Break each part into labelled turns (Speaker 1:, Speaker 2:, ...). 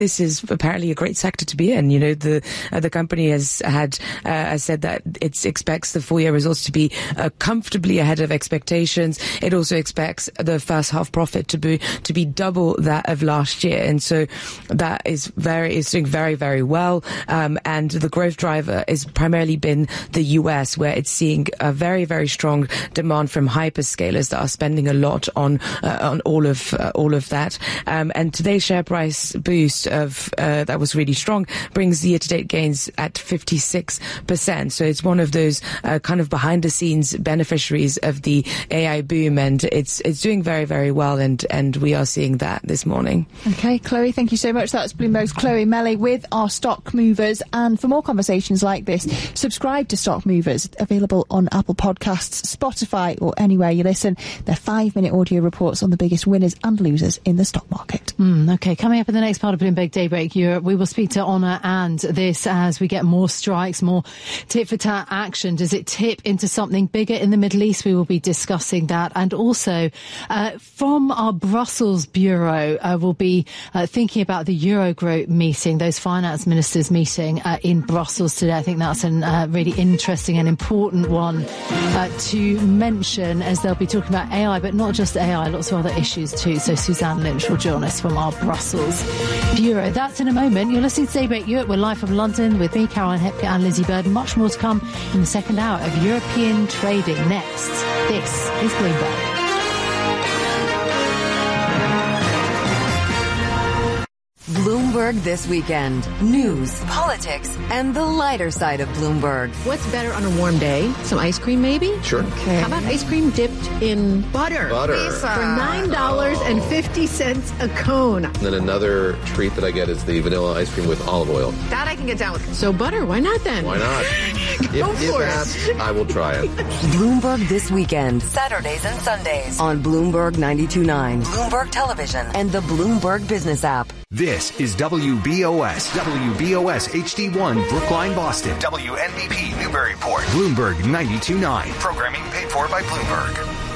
Speaker 1: This is apparently a great sector to be in. The company has said that it expects the full year results to be comfortably ahead of expectations. It also expects the first half profit to be double that of last year, and so that is doing very, very well. And the growth driver has primarily been the US, where it's seeing a very, very strong demand from hyperscalers that are spending a lot on all of that. And today's share price boost that was really strong brings the year-to-date gains at 56%. So it's one of those kind of behind-the-scenes beneficiaries of the AI boom, and it's doing very, very well, and we are seeing that this morning.
Speaker 2: Okay, Chloe, thank you so much. That's Bloomberg's Chloe Melly with our Stock Movers. And for more conversations like this, subscribe to Stock Movers, available on Apple Podcasts, Spotify, or anywhere you listen. They're 5-minute audio reports on the biggest winners and losers in the stock market.
Speaker 3: Okay, coming up in the next part of Bloomberg Daybreak Europe, we will speak to Honor and this as we get more strikes, more tit-for-tat action. Does it tip into something bigger in the Middle East? We will be discussing that. And also, from our Brussels bureau, we'll be thinking about the Eurogroup meeting, those finance ministers meeting in Brussels today. I think that's a really interesting and important one to mention, as they'll be talking about AI, but not just AI, lots of other issues too. So Suzanne Lynch will join us from our Brussels bureau. That's in a moment. You're listening to Daybreak Europe. We're live from London with me, Caroline Hepker, and Lizzie Burden. Much more to come in the second hour of European trading. Next, this is Bloomberg.
Speaker 4: Bloomberg This Weekend. News, politics, and the lighter side of Bloomberg.
Speaker 5: What's better on a warm day? Some ice cream, maybe?
Speaker 6: Sure.
Speaker 5: Okay. How about ice cream dipped in butter?
Speaker 6: Butter.
Speaker 5: For $9.50 a cone.
Speaker 6: And then another treat that I get is the vanilla ice cream with olive oil.
Speaker 5: That I can get down with. So butter, why not then?
Speaker 6: Why not? If asked, I will try it.
Speaker 4: Bloomberg This Weekend. Saturdays and Sundays on Bloomberg 92.9, Bloomberg Television, and the Bloomberg Business app.
Speaker 7: This is WBOS HD1, Brookline, Boston. WNBP, Newburyport. Bloomberg 92.9. Programming paid for by Bloomberg.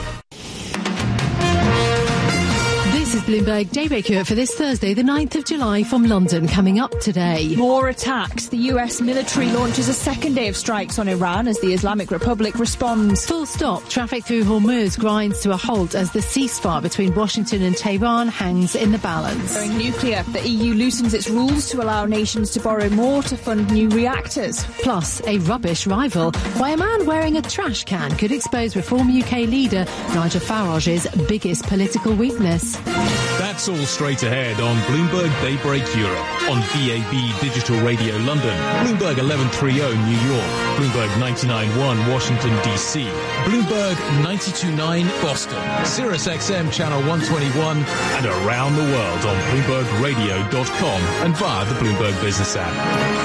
Speaker 3: This is Bloomberg Daybreak Europe for this Thursday, the 9th of July, from London. Coming up today.
Speaker 2: More attacks. The US military launches a second day of strikes on Iran as the Islamic Republic responds.
Speaker 3: Full stop. Traffic through Hormuz grinds to a halt as the ceasefire between Washington and Tehran hangs in the balance.
Speaker 2: Going nuclear. The EU loosens its rules to allow nations to borrow more to fund new reactors.
Speaker 3: Plus, a rubbish rival. Why a man wearing a trash can could expose Reform UK leader Nigel Farage's biggest political weakness.
Speaker 8: That's all straight ahead on Bloomberg Daybreak Europe, on DAB Digital Radio London, Bloomberg 1130 New York, Bloomberg 99.1 Washington DC, Bloomberg 92.9 Boston, Sirius XM Channel 121, and around the world on BloombergRadio.com and via the Bloomberg Business app.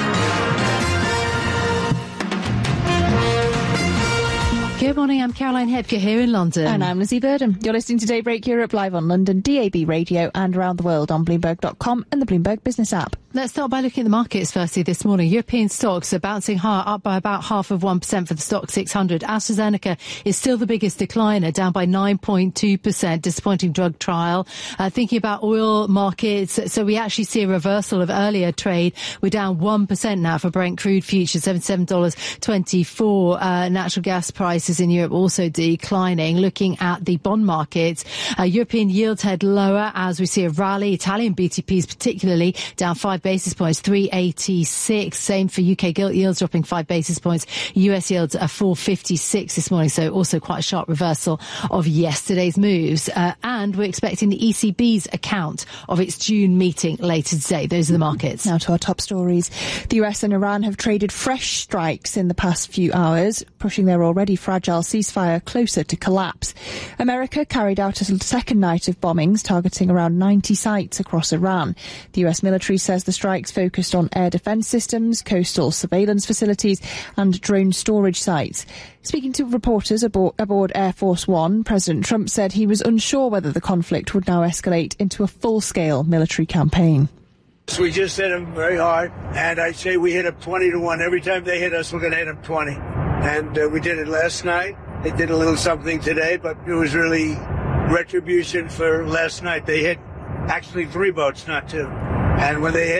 Speaker 3: Good morning, I'm Caroline Hepker here in London.
Speaker 2: And I'm Lizzie Burden. You're listening to Daybreak Europe live on London, DAB Radio, and around the world on Bloomberg.com and the Bloomberg Business app.
Speaker 3: Let's start by looking at the markets firstly this morning. European stocks are bouncing higher, up by about 0.5% for the stock 600. AstraZeneca is still the biggest decliner, down by 9.2%. Disappointing drug trial. Thinking about oil markets, so we actually see a reversal of earlier trade. We're down 1% now for Brent crude futures, $77.24. Natural gas prices in Europe also declining. Looking at the bond markets, European yields head lower as we see a rally. Italian BTPs particularly down 5 basis points, 386. Same for UK gilt yields dropping 5 basis points. US yields are 456 this morning, so also quite a sharp reversal of yesterday's moves. And we're expecting the ECB's account of its June meeting later today. Those are the markets.
Speaker 2: Now to our top stories. The US and Iran have traded fresh strikes in the past few hours, pushing their already fragile ceasefire closer to collapse. America carried out a second night of bombings targeting around 90 sites across Iran. The US military says the strikes focused on air defence systems, coastal surveillance facilities and drone storage sites. Speaking to reporters aboard Air Force One, President Trump said he was unsure whether the conflict would now escalate into a full-scale military campaign.
Speaker 9: So we just hit them very hard, and I say we hit them 20-1. Every time they hit us, we're going to hit them 20. And we did it last night. They did a little something today, but it was really retribution for last night. They hit actually 3 boats, not 2. And when they hit